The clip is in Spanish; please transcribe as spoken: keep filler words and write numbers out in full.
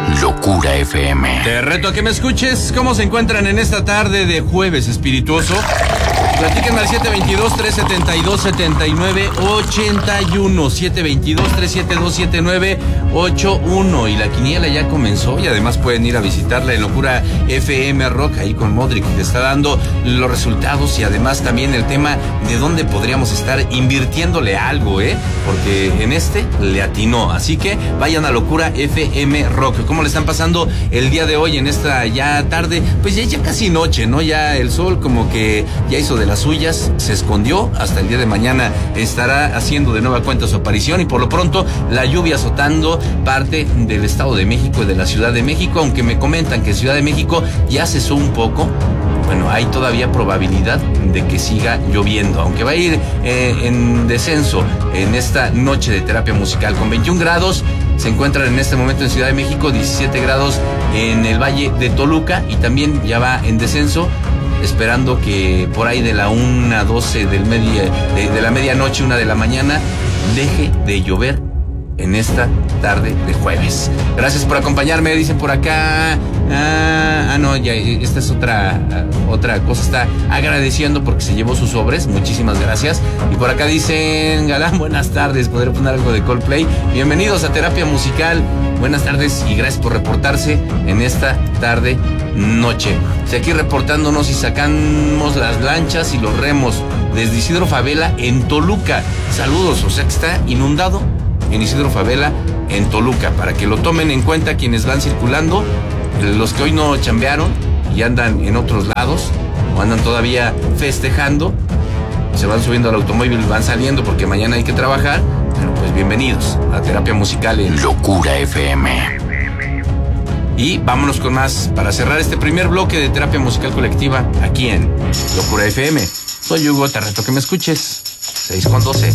Locura F M. Te reto a que me escuches. ¿Cómo se encuentran en esta tarde de jueves espirituoso? Platíquenme al siete veintidós, tres setenta y dos, setenta y nueve ochenta y uno. siete veintidós, tres setenta y dos, setenta y nueve ochenta y uno. Y la quiniela ya comenzó y además pueden ir a visitarla en Locura F M Rock, ahí con Modric, que te está dando los resultados y además también el tema de dónde podríamos estar invirtiéndole algo, ¿eh? Porque en este le atinó. Así que vayan a Locura F M Rock. ¿Cómo le están pasando el día de hoy en esta ya tarde? Pues ya, ya casi noche, ¿no? Ya el sol como que ya hizo de las suyas, se escondió. Hasta el día de mañana estará haciendo de nueva cuenta su aparición y por lo pronto la lluvia azotando parte del Estado de México y de la Ciudad de México, aunque me comentan que Ciudad de México ya cesó un poco. Bueno, hay todavía probabilidad de que siga lloviendo, aunque va a ir eh, en descenso en esta noche de terapia musical. Con veintiún grados se encuentran en este momento en Ciudad de México, diecisiete grados en el Valle de Toluca y también ya va en descenso, esperando que por ahí de la una doce del media, de, de la medianoche, una de la mañana, deje de llover en esta tarde de jueves. Gracias por acompañarme, dicen por acá. Ah, ah no, ya, esta es otra otra cosa, está agradeciendo porque se llevó sus sobres, muchísimas gracias. Y por acá dicen, Galán, buenas tardes, ¿podré poner algo de Coldplay? Bienvenidos a Terapia Musical, buenas tardes y gracias por reportarse en esta tarde noche. Si aquí reportándonos y sacamos las lanchas y los remos desde Isidro Favela en Toluca. Saludos, o sea que está inundado en Isidro Favela en Toluca, para que lo tomen en cuenta quienes van circulando, los que hoy no chambearon y andan en otros lados o andan todavía festejando, se van subiendo al automóvil y van saliendo porque mañana hay que trabajar. Bueno, pues bienvenidos a Terapia Musical en Locura F M. Y vámonos con más para cerrar este primer bloque de Terapia Musical Colectiva aquí en Locura F M. Soy Hugo, te reto que me escuches. seis con doce.